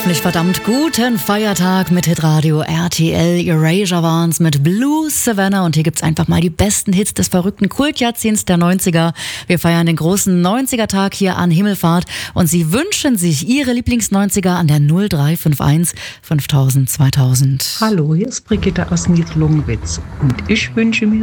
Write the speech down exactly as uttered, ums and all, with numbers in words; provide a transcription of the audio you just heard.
hoffentlich verdammt guten Feiertag mit Hitradio R T L. Erasure waren's mit Blue Savannah und hier gibt's einfach mal die besten Hits des verrückten Kultjahrzehnts der neunziger. Wir feiern den großen neunziger-Tag hier an Himmelfahrt und Sie wünschen sich Ihre Lieblings-neunziger an der null drei fünf eins fünftausend zweitausend. Hallo, hier ist Brigitte aus Niederlungwitz und ich wünsche mir